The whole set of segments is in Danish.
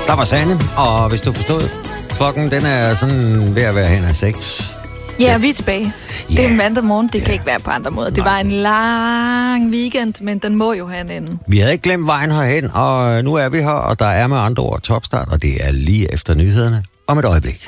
Der var Sanne, og hvis du forstod, klokken den er sådan ved at være hen af 6. Ja, vi er tilbage. Det er mandag morgen, det kan ikke være på andre måder. Det var en lang weekend, men den må jo have en ende. Vi havde ikke glemt vejen herhen, og nu er vi her, og der er med andre ord topstart, og det er lige efter nyhederne om et øjeblik.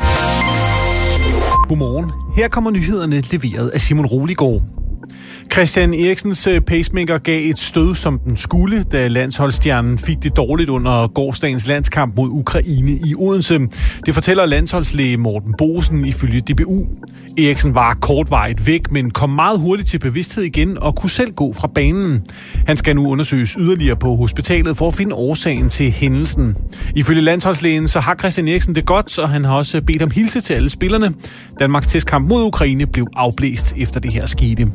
Godmorgen. Her kommer nyhederne leveret af Simon Roligård. Christian Eriksens pacemaker gav et stød, som den skulle, da landsholdsstjernen fik det dårligt under gårsdagens landskamp mod Ukraine i Odense. Det fortæller landsholdslæge Morten Boesen ifølge DBU. Eriksen var kortvarigt væk, men kom meget hurtigt til bevidsthed igen og kunne selv gå fra banen. Han skal nu undersøges yderligere på hospitalet for at finde årsagen til hændelsen. Ifølge landsholdslægen så har Christian Eriksen det godt, og han har også bedt om hilse til alle spillerne. Danmarks testkamp mod Ukraine blev afblæst efter det her skete.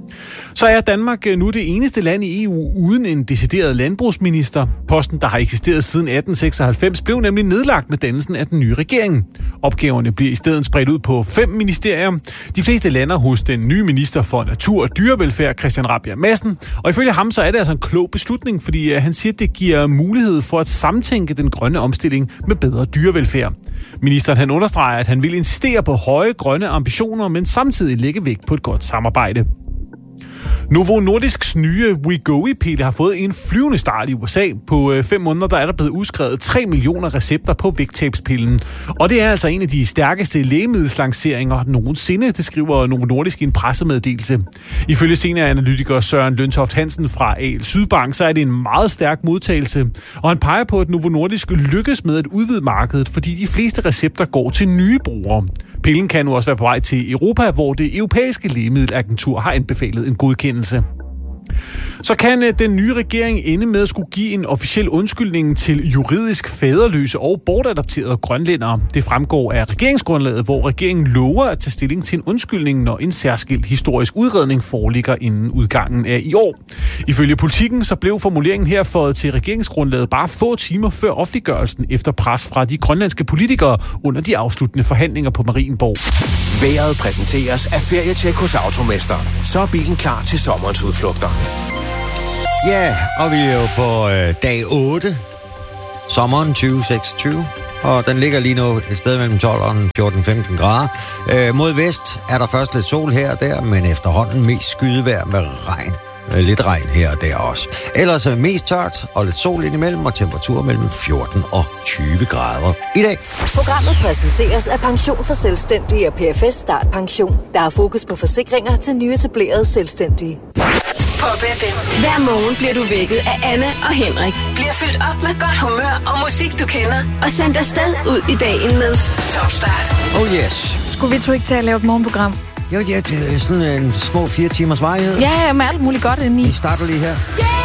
Så er Danmark nu det eneste land i EU uden en decideret landbrugsminister. Posten, der har eksisteret siden 1896, blev nemlig nedlagt med dannelsen af den nye regering. Opgaverne bliver i stedet spredt ud på 5 ministerier. De fleste lander hos den nye minister for natur og dyrevelfærd, Christian Rabjerg Madsen. Og ifølge ham så er det altså en klog beslutning, fordi han siger, at det giver mulighed for at samtænke den grønne omstilling med bedre dyrevelfærd. Ministeren han understreger, at han vil insistere på høje grønne ambitioner, men samtidig lægge vægt på et godt samarbejde. Novo Nordisks nye Wegovy-pille har fået en flyvende start i USA. På 5 måneder der er der blevet udskrevet 3 millioner recepter på vægttabspillen. Og det er altså en af de stærkeste lægemiddelslanceringer nogensinde, det skriver Novo Nordisk i en pressemeddelelse. Ifølge senioranalytiker Søren Løntoft Hansen fra AL Sydbank, så er det en meget stærk modtagelse. Og han peger på, at Novo Nordisk lykkes med at udvide markedet, fordi de fleste recepter går til nye brugere. Pillen kan nu også være på vej til Europa, hvor det europæiske lægemiddelagentur har anbefalet en godkendelse. Så kan den nye regering ende med at skulle give en officiel undskyldning til juridisk faderløse og bortadopterede grønlændere. Det fremgår af regeringsgrundlaget, hvor regeringen lover at tage stilling til en undskyldning, når en særskilt historisk udredning foreligger inden udgangen af i år. Ifølge Politikken så blev formuleringen her fået til regeringsgrundlaget bare få timer før offentliggørelsen efter pres fra de grønlandske politikere under de afsluttende forhandlinger på Marienborg. Vejret præsenteres af Ferietjek hos Automester. Så er bilen klar til sommerens udflugter. Ja, og vi er jo på dag 8, sommeren 2026, og den ligger lige nu et sted mellem 12 og 14-15 grader. Mod vest er der først lidt sol her og der, men efterhånden mest skydevejr med regn. Lidt regn her og der også. Ellers er mest tørt og lidt sol indimellem, og temperatur mellem 14 og 20 grader i dag. Programmet præsenteres af Pension for Selvstændige og PFS Start Pension, der har fokus på forsikringer til nyetablerede selvstændige. Pop FM. Hver morgen bliver du vækket af Anne og Henrik. Bliver fyldt op med godt humør og musik, du kender. Og sendt afsted ud i dagen med Top Start. Oh yes. Skulle vi to ikke til at lave et morgenprogram? Jo, ja, det er sådan en små 4 timers varighed. Ja, med alt muligt godt indeni. Vi starter lige her.